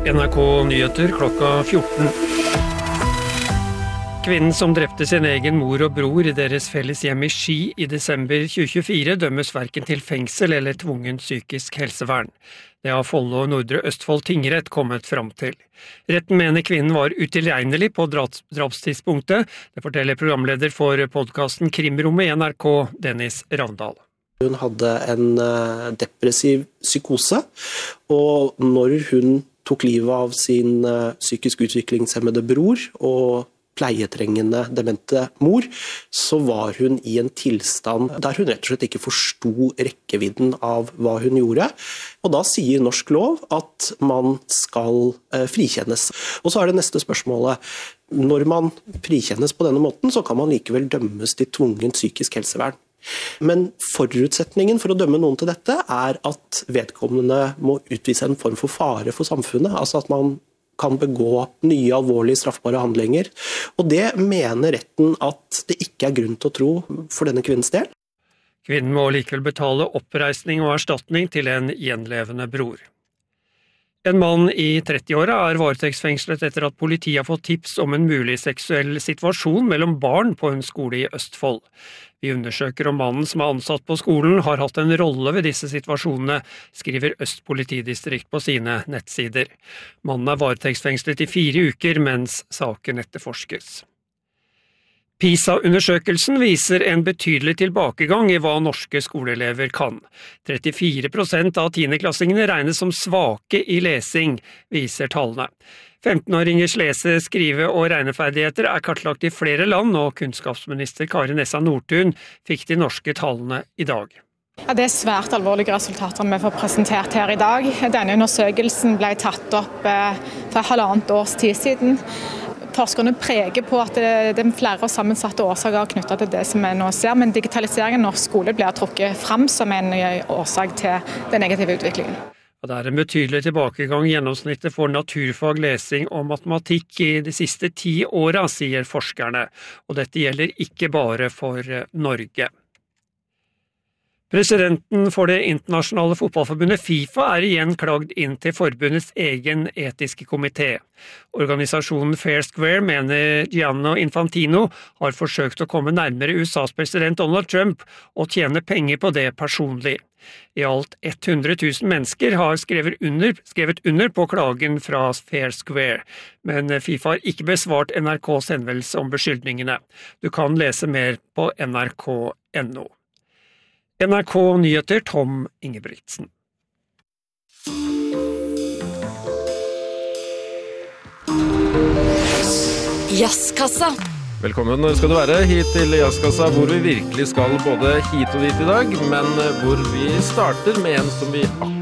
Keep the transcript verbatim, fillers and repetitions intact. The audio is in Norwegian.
N R K Nyheter klokka fjorten. Kvinnen som drepte sin egen mor og bror i deres felles hjem i Ski i desember tjue tjuefire dømmes hverken til fengsel eller tvungen psykisk helsevern. Det har Follo og Nordre Østfold tingrett kommet fram til. Retten mener kvinnen var utilregnelig på drapstidspunktet. Det forteller programleder for podcasten Krimrommet i N R K, Dennis Ravndal. Hun hadde en depressiv psykose, og når hun tok livet av sin psykisk utviklingshemmede bror og pleietrengende demente mor, så var hun i en tilstand der hun rett og slett ikke forsto rekkevidden av hva hun gjorde. Og da sier norsk lov at man skal frikjennes. Og så er det neste spørsmålet. Når man frikjennes på denne måten, så kan man likevel dømmes til tvungen psykisk helsevern. Men forutsetningen for å dømme noen til dette er at vedkommende må utvise en form for fare for samfunnet, altså at man kan begå nye alvorlige straffbare handlinger. Og det mener retten at det ikke er grunn til å tro for denne kvinnens del. Kvinnen må likevel betale oppreisning og erstatning til en gjenlevende bror. En mann i trettiåra er varetektsfengslet etter at politiet har fått tips om en mulig seksuell situasjon mellom barn på en skole i Østfold. Vi undersøker om mannen som er ansatt på skolen har hatt en rolle ved disse situasjonene, skriver Øst politidistrikt på sine nettsider. Mannen er varetektsfengslet i fire uker mens saken etterforskes. PISA-undersøkelsen viser en betydelig tilbakegang i hva norske skoleelever kan. trettifire prosent av tiendeklassingene regnes som svake i lesing, viser tallene. femtenåringers lese-, skrive- og regneferdigheter er kartlagt i flere land, og kunnskapsminister Kari Nessa Nordtun fikk de norske tallene i dag. Ja, det er svært alvorlige resultater vi får presentert her i dag. Denne undersøkelsen ble tatt opp for halvannet års tid siden. Forskerne preger på at det er flere sammensatte årsaker knyttet til det som vi nå ser, men digitaliseringen av norsk skole blir trukket fram som en årsak til den negative utviklingen. Det er en betydelig tilbakegang i gjennomsnittet for naturfag, lesing og matematikk i de siste ti åra, sier forskerne, og dette gjelder ikke bare for Norge. Presidenten for det internasjonale fotballforbundet FIFA er igjen klagd inn til forbundets egen etiske komité. Organisasjonen Fair Square mener Gianni Infantino har forsøkt å komme nærmere U S A's president Donald Trump og tjene penger på det personlig. I alt hundre tusen mennesker har skrevet under, skrevet under på klagen fra Fair Square, men FIFA har ikke besvart N R K's henvendelse om beskyldningene. Du kan lese mer på N R K punktum no. N R K Nyheter, Tom Ingebrigtsen. Jazzkassa. Velkommen skal du være hit til Jazzkassa, hvor vi virkelig skal både hit og dit i dag, men hvor vi starter med en som vi